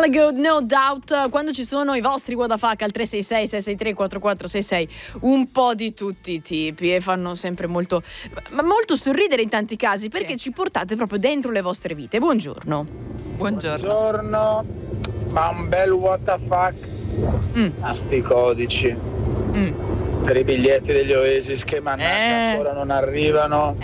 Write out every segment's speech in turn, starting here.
All Good No Doubt. Quando ci sono i vostri what the fuck al 366 663 4466, un po' di tutti i tipi, e fanno sempre molto sorridere in tanti casi, perché ci portate proprio dentro le vostre vite. Buongiorno. Buongiorno. Ma un bel what the fuck a sti codici per i biglietti degli Oasis che mannaggia ancora non arrivano.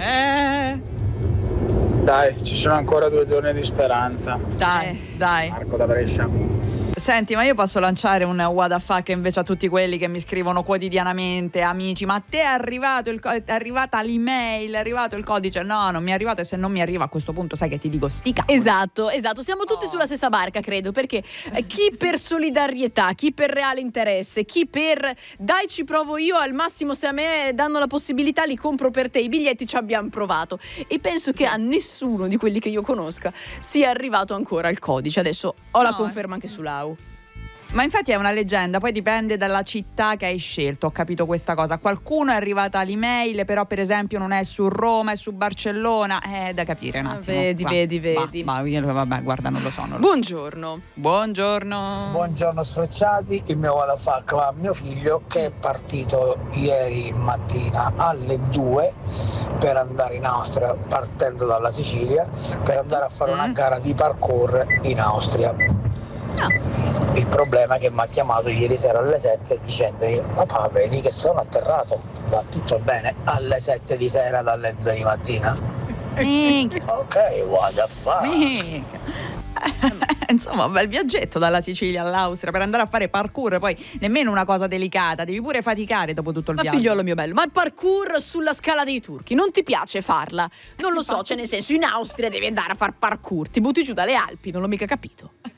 Dai, ci sono ancora 2 giorni di speranza. Dai. Marco da Brescia. Senti, ma io posso lanciare un what the fuck invece a tutti quelli che mi scrivono quotidianamente: amici, ma a te è arrivata l'email, è arrivato il codice? No, non mi è arrivato, e se non mi arriva a questo punto sai che ti dico, sti cavoli. Esatto, siamo tutti sulla stessa barca, credo, perché chi per solidarietà, chi per reale interesse, chi per dai ci provo io, al massimo se a me danno la possibilità li compro per te, i biglietti ci abbiamo provato, e penso che a nessuno di quelli che io conosca sia arrivato ancora il codice. Adesso ho la conferma anche sull'AU. Ma infatti è una leggenda, poi dipende dalla città che hai scelto, ho capito questa cosa. Qualcuno è arrivata l'email, però per esempio non è su Roma, è su Barcellona, è da capire un attimo. Vedi. Vabbè, guarda, non lo so. Buongiorno. Buongiorno sfrecciati, il mio what the fuck va a mio figlio che è partito ieri mattina alle 2 per andare in Austria, partendo dalla Sicilia, per andare a fare una gara di parkour in Austria. Il problema è che mi ha chiamato ieri sera alle 7 dicendomi: papà, vedi che sono atterrato, va tutto bene? Alle 7 di sera dalle 2 di mattina? Ok, what the fuck? Insomma, un bel viaggetto dalla Sicilia all'Austria per andare a fare parkour, poi nemmeno una cosa delicata, devi pure faticare dopo tutto il viaggio. Ma figliolo mio bello, ma il parkour sulla scala dei turchi non ti piace farla? Non lo so, cioè nel senso, in Austria devi andare a far parkour, ti butti giù dalle Alpi, non l'ho mica capito.